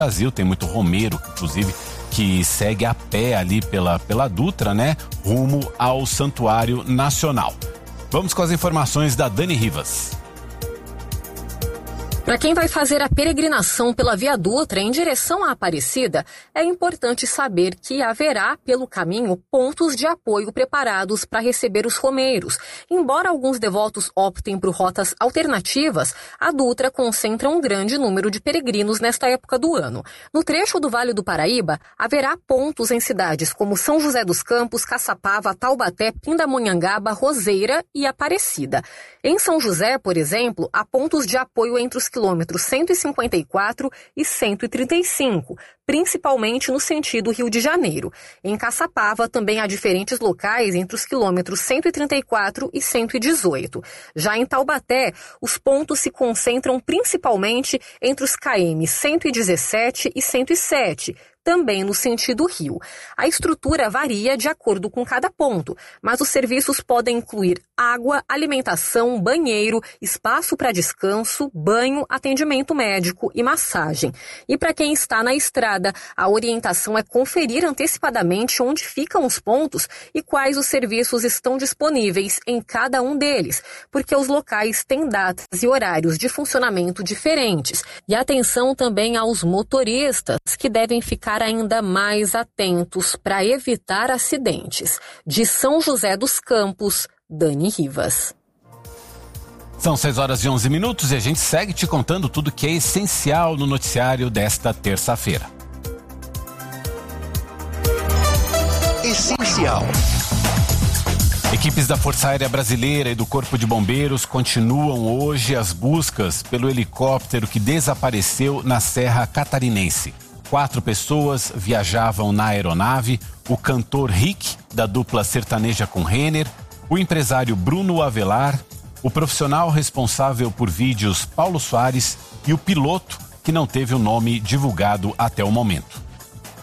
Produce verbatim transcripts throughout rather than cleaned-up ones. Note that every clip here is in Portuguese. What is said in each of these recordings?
Brasil, tem muito romeiro, inclusive, que segue a pé ali pela, pela Dutra, né? Rumo ao Santuário Nacional. Vamos com as informações da Dani Rivas. Para quem vai fazer a peregrinação pela Via Dutra em direção à Aparecida, é importante saber que haverá pelo caminho pontos de apoio preparados para receber os romeiros. Embora alguns devotos optem por rotas alternativas, a Dutra concentra um grande número de peregrinos nesta época do ano. No trecho do Vale do Paraíba, haverá pontos em cidades como São José dos Campos, Caçapava, Taubaté, Pindamonhangaba, Roseira e Aparecida. Em São José, por exemplo, há pontos de apoio entre os quilômetros cento e cinquenta e quatro e cento e trinta e cinco, principalmente no sentido Rio de Janeiro. Em Caçapava também há diferentes locais entre os quilômetros cento e trinta e quatro e cento e dezoito. Já em Taubaté, os pontos se concentram principalmente entre os quilômetros cento e dezessete e cento e sete, também no sentido Rio. A estrutura varia de acordo com cada ponto, mas os serviços podem incluir água, alimentação, banheiro, espaço para descanso, banho, atendimento médico e massagem. E para quem está na estrada, a orientação é conferir antecipadamente onde ficam os pontos e quais os serviços estão disponíveis em cada um deles, porque os locais têm datas e horários de funcionamento diferentes. E atenção também aos motoristas, que devem ficar ainda mais atentos para evitar acidentes. De São José dos Campos, Dani Rivas. São seis horas e onze minutos e a gente segue te contando tudo que é essencial no noticiário desta terça-feira. Essencial. Equipes da Força Aérea Brasileira e do Corpo de Bombeiros continuam hoje as buscas pelo helicóptero que desapareceu na Serra Catarinense. Quatro pessoas viajavam na aeronave: o cantor Rick, da dupla sertaneja com Renner, o empresário Bruno Avelar, o profissional responsável por vídeos Paulo Soares e o piloto, que não teve o nome divulgado até o momento.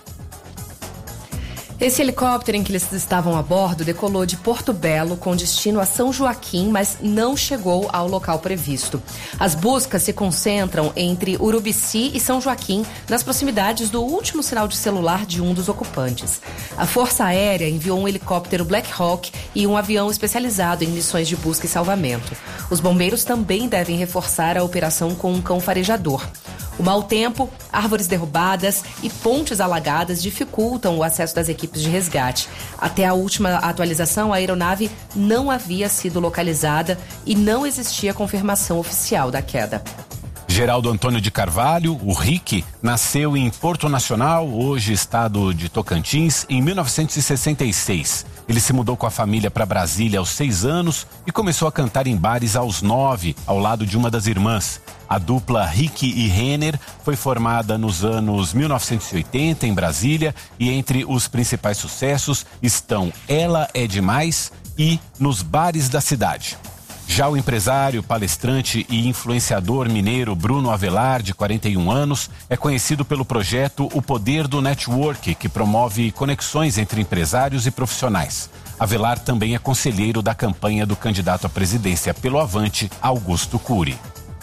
Esse helicóptero em que eles estavam a bordo decolou de Porto Belo com destino a São Joaquim, mas não chegou ao local previsto. As buscas se concentram entre Urubici e São Joaquim, nas proximidades do último sinal de celular de um dos ocupantes. A Força Aérea enviou um helicóptero Black Hawk e um avião especializado em missões de busca e salvamento. Os bombeiros também devem reforçar a operação com um cão farejador. O mau tempo, árvores derrubadas e pontes alagadas dificultam o acesso das equipes de resgate. Até a última atualização, a aeronave não havia sido localizada e não existia confirmação oficial da queda. Geraldo Antônio de Carvalho, o Rick, nasceu em Porto Nacional, hoje estado de Tocantins, em mil novecentos e sessenta e seis. Ele se mudou com a família para Brasília aos seis anos e começou a cantar em bares aos nove, ao lado de uma das irmãs. A dupla Rick e Renner foi formada nos anos mil novecentos e oitenta em Brasília e entre os principais sucessos estão Ela é Demais e Nos Bares da Cidade. Já o empresário, palestrante e influenciador mineiro Bruno Avelar, de quarenta e um anos, é conhecido pelo projeto O Poder do Network, que promove conexões entre empresários e profissionais. Avelar também é conselheiro da campanha do candidato à presidência pelo Avante, Augusto Cury.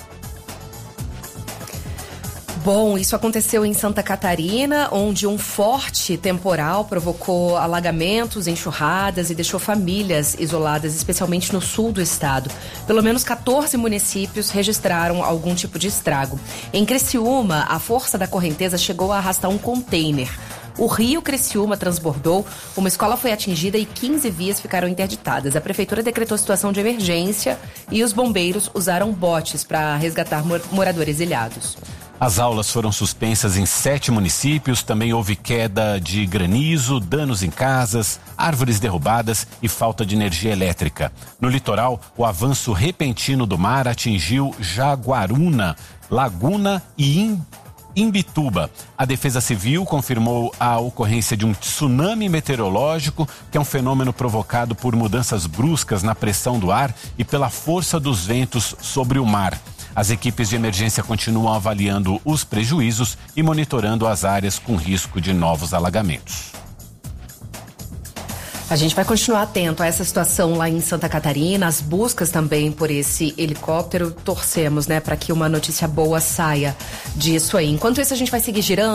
Bom, isso aconteceu em Santa Catarina, onde um forte temporal provocou alagamentos, enxurradas e deixou famílias isoladas, especialmente no sul do estado. Pelo menos quatorze municípios registraram algum tipo de estrago. Em Criciúma, a força da correnteza chegou a arrastar um container. O rio Criciúma transbordou, uma escola foi atingida e quinze vias ficaram interditadas. A prefeitura decretou situação de emergência e os bombeiros usaram botes para resgatar moradores ilhados. As aulas foram suspensas em sete municípios, também houve queda de granizo, danos em casas, árvores derrubadas e falta de energia elétrica. No litoral, o avanço repentino do mar atingiu Jaguaruna, Laguna e Imbituba. A Defesa Civil confirmou a ocorrência de um tsunami meteorológico, que é um fenômeno provocado por mudanças bruscas na pressão do ar e pela força dos ventos sobre o mar. As equipes de emergência continuam avaliando os prejuízos e monitorando as áreas com risco de novos alagamentos. A gente vai continuar atento a essa situação lá em Santa Catarina, as buscas também por esse helicóptero. Torcemos, né, para que uma notícia boa saia disso aí. Enquanto isso, a gente vai seguir girando.